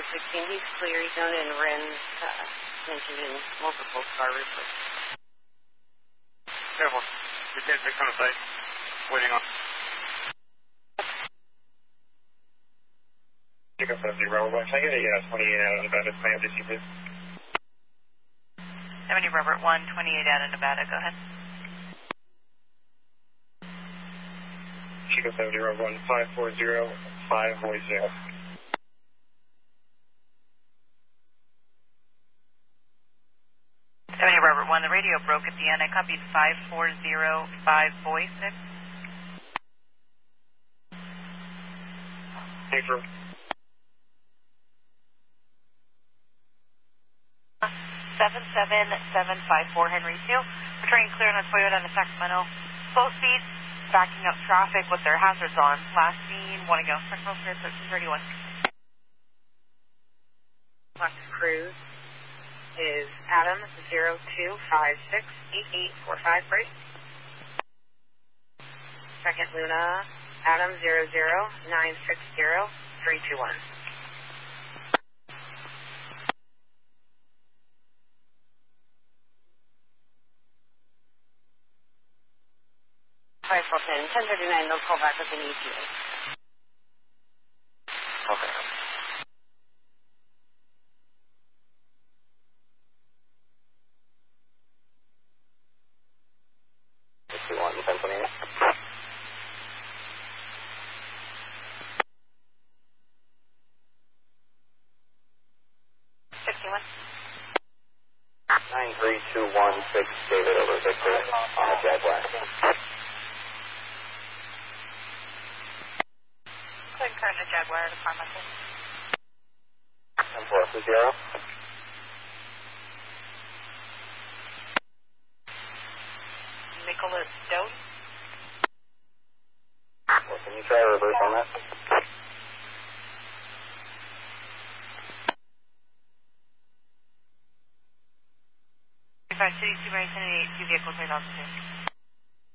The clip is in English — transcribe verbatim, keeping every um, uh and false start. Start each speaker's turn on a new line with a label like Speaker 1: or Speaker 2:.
Speaker 1: sixteen, he's clear. He's known in Ren's uh, mentioned in multiple car reports.
Speaker 2: Careful. Your ten six on the site. Waiting on. Pick up seventy, Robert one. Can I get a uh, twenty-eight out of Nevada? Plan to see this.
Speaker 3: seventy, Robert one, twenty-eight out of Nevada. Go ahead.
Speaker 2: Chico seventy, Robert one, five four zero, five four zero.
Speaker 3: seventy, Robert one, the radio broke at the end. I copied five four zero, five voice six.
Speaker 2: Thanks, Robert.
Speaker 3: seven seven seven five four Henry two. Returning clear on a Toyota in Sacramento. Slow speed, backing up traffic with their hazards on. Last scene, want to go. Sacramento clear thirteen thirty-one.
Speaker 1: Fox Cruise is Adam zero two five six eight eight four five, break. Second Luna, Adam zero zero nine six zero three two one. five four ten, ten thirty-nine, they'll call back with an E T A.
Speaker 2: Okay. fifty-one, ten twenty-eight.
Speaker 3: fifty-one.
Speaker 2: nine three two one six, David over Victor on a Jaguar.
Speaker 3: Clear current to Jaguar to Carmichael.
Speaker 2: ten four to zero.
Speaker 3: Nicholas Stone.
Speaker 2: Well, can you try a reverse on that?
Speaker 3: five city two by ten eight, two vehicles right on the